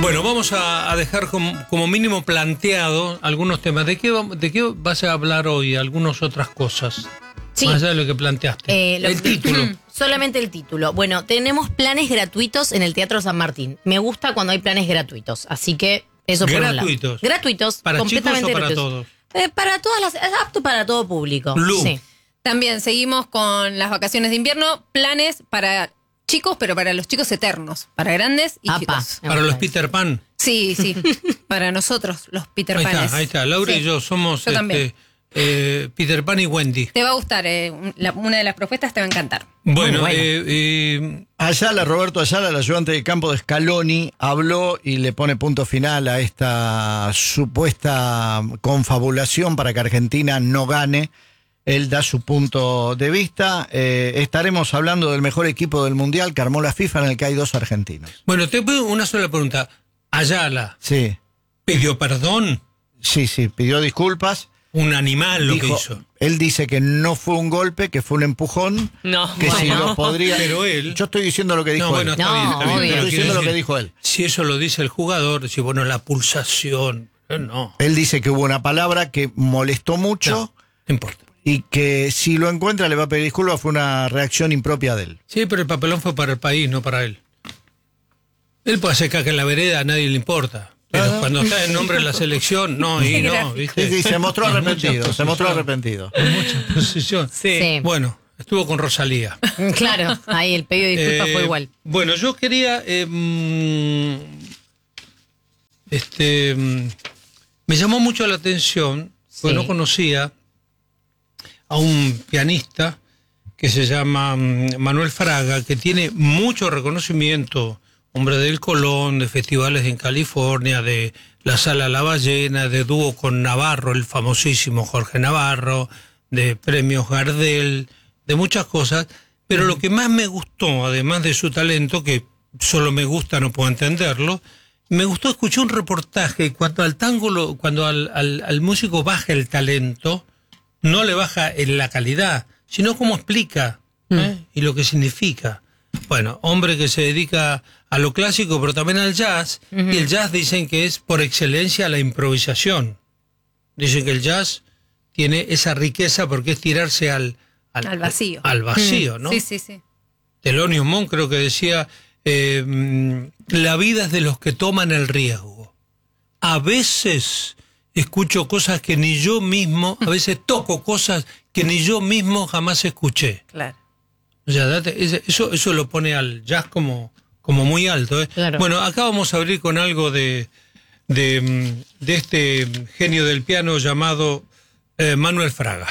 Bueno, vamos a dejar como mínimo planteado algunos temas. ¿De qué vas a hablar hoy? Algunas otras cosas. Sí. Más allá de lo que planteaste. El título. Solamente el título. Bueno, tenemos planes gratuitos en el Teatro San Martín. Me gusta cuando hay planes gratuitos, así que eso por un lado. Gratuitos. Gratuitos. ¿Para completamente chicos o para gratuitos. todos? Para todas las, es apto para todo público. Lu. Sí. También seguimos con las vacaciones de invierno, planes para chicos, pero para los chicos eternos, para grandes y Apa. chicos. Para los Peter Pan. Sí, sí, para nosotros, los Peter Panes. Ahí está. Laura Sí. y yo somos Yo también. Peter Pan y Wendy. Te va a gustar, una de las propuestas te va a encantar. Bueno, Ayala, Roberto Ayala, el ayudante de campo de Scaloni, habló y le pone punto final a esta supuesta confabulación para que Argentina no gane. Él da su punto de vista. Estaremos hablando del mejor equipo del Mundial que armó la FIFA, en el que hay 2 argentinos. bueno, te pido una sola pregunta. Ayala, Sí, ¿pidió perdón? sí, pidió disculpas. Un animal lo Dijo- que hizo. Él dice que no fue un golpe, que fue un empujón. No, Que si bueno. lo podría. Pero él- Yo estoy diciendo lo que dijo No, bueno, él. está No, bien, está bien. obvio. pero Estoy quiero diciendo lo que decir, dijo él. Si eso lo dice el jugador, si bueno, la pulsación, no Él dice que hubo una palabra que molestó mucho no importa. y que si lo encuentra le va a pedir disculpas. Fue una reacción impropia de él. Sí, pero el papelón fue para el país, no para él. Él puede hacer caca en la vereda, a nadie le importa. Pero cuando está en nombre de la selección, no, y no, ¿viste? Sí, se mostró Con arrepentido, mucha se mostró posición. arrepentido. Con mucha posición. Sí. Bueno, estuvo con Rosalía. Claro, ahí el pedido de disculpas fue igual. Bueno, yo quería... me llamó mucho la atención, porque Sí. no conocía a un pianista que se llama Manuel Fraga, que tiene mucho reconocimiento, hombre del Colón, de festivales en California, de la Sala La Ballena, de dúo con Navarro, el famosísimo Jorge Navarro, de premios Gardel, de muchas cosas, pero lo que más me gustó, además de su talento, que solo me gusta, no puedo entenderlo, me gustó escuchar un reportaje cuando al tango, cuando al músico baja el talento, no le baja en la calidad, sino cómo explica y lo que significa. Bueno, hombre que se dedica a lo clásico, pero también al jazz, y el jazz dicen que es por excelencia la improvisación. Dicen que el jazz tiene esa riqueza porque es tirarse al vacío. Al vacío, ¿no? Sí, sí, sí. Thelonious Monk creo que decía, la vida es de los que toman el riesgo. A veces escucho cosas que ni yo mismo, a veces toco cosas que ni yo mismo jamás escuché. Claro. O sea, eso lo pone al jazz como muy alto, ¿eh? Claro. Bueno, acá vamos a abrir con algo de este genio del piano llamado Manuel Fraga.